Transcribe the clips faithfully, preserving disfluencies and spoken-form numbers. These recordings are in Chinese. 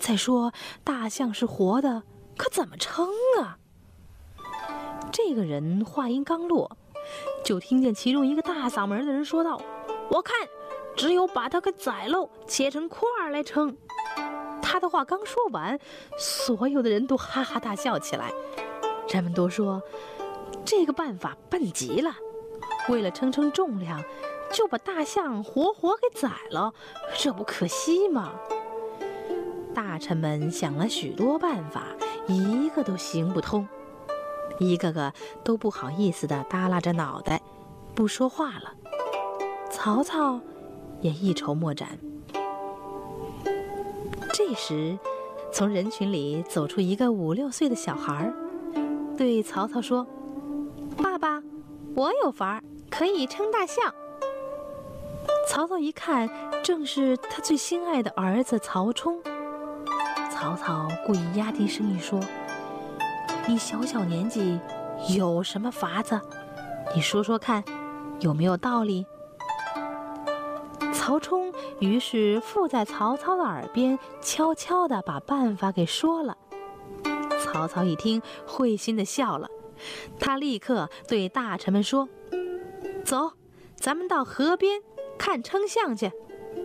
再说大象是活的，可怎么称啊？这个人话音刚落，就听见其中一个大嗓门的人说道：我看只有把它给宰喽，切成块儿来称。他的话刚说完，所有的人都哈哈大笑起来。人们都说这个办法笨极了，为了称称重量，就把大象活活给宰了，这不可惜吗？大臣们想了许多办法，一个都行不通，一个个都不好意思地耷拉着脑袋，不说话了。曹操也一筹莫展。这时，从人群里走出一个五六岁的小孩，对曹操说：爸爸，我有法可以称大象。曹操一看，正是他最心爱的儿子曹冲。曹操故意压低声音说：你小小年纪有什么法子？你说说看，有没有道理？曹冲于是附在曹操的耳边，悄悄地把办法给说了。曹操一听，会心地笑了。他立刻对大臣们说：走，咱们到河边看称象去。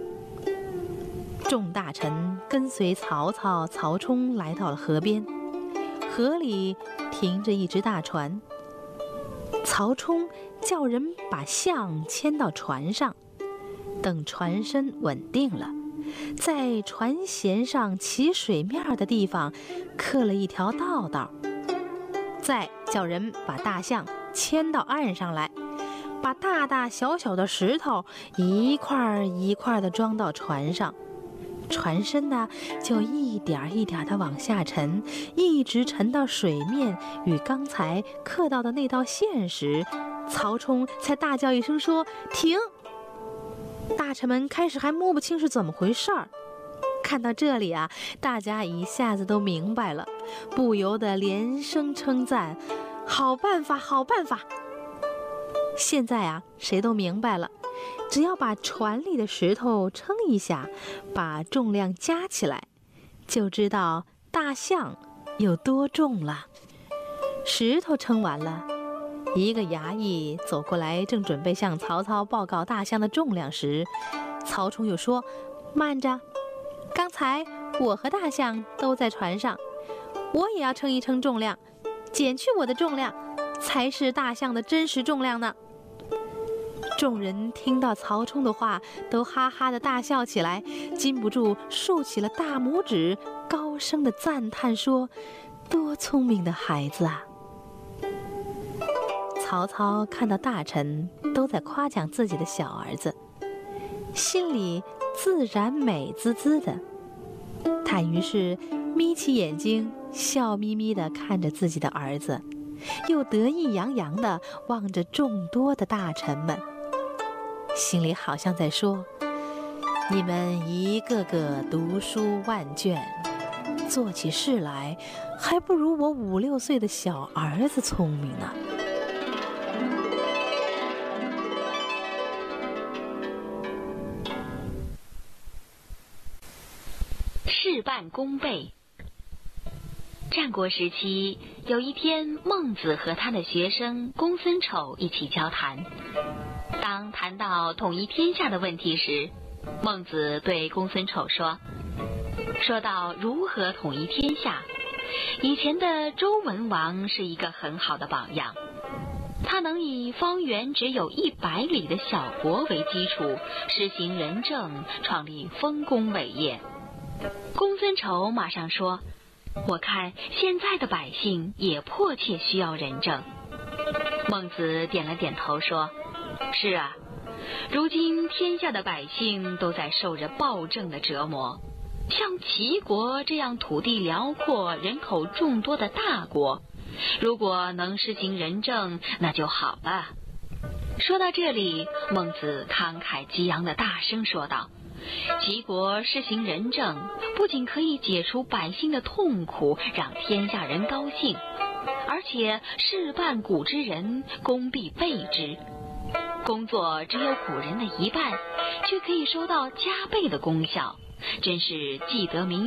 众大臣跟随曹操、曹冲来到了河边，河里停着一只大船。曹冲叫人把象牵到船上，等船身稳定了，在船舷上起水面的地方刻了一条道道，再叫人把大象牵到岸上来，把大大小小的石头一块一块地装到船上。船身呢，就一点一点地往下沉，一直沉到水面与刚才刻到的那道线时，曹冲才大叫一声说：停！大臣们开始还摸不清是怎么回事儿，看到这里啊，大家一下子都明白了，不由得连声称赞：好办法，好办法！现在啊，谁都明白了，只要把船里的石头称一下，把重量加起来，就知道大象有多重了。石头称完了，一个衙役走过来，正准备向曹操报告大象的重量时，曹冲又说：慢着，刚才我和大象都在船上，我也要称一称重量，减去我的重量，才是大象的真实重量呢。众人听到曹冲的话，都哈哈地大笑起来，禁不住竖起了大拇指，高声地赞叹说：多聪明的孩子啊！曹操看到大臣都在夸奖自己的小儿子，心里自然美滋滋的。他于是眯起眼睛，笑眯眯地看着自己的儿子，又得意洋洋地望着众多的大臣们，心里好像在说：你们一个个读书万卷，做起事来还不如我五六岁的小儿子聪明呢。 事半功倍。战国时期，有一天，孟子和他的学生公孙丑一起交谈。当谈到统一天下的问题时，孟子对公孙丑说：说到如何统一天下，以前的周文王是一个很好的榜样。他能以方圆只有一百里的小国为基础，实行仁政，创立丰功伟业。公孙丑马上说：我看现在的百姓也迫切需要仁政。孟子点了点头说：是啊，如今天下的百姓都在受着暴政的折磨，像齐国这样土地辽阔、人口众多的大国，如果能实行仁政，那就好了。说到这里，孟子慷慨激昂地大声说道：齐国施行仁政，不仅可以解除百姓的痛苦，让天下人高兴，而且事半谷之人，功必倍之。工作只有古人的一半，却可以收到加倍的功效，真是既得民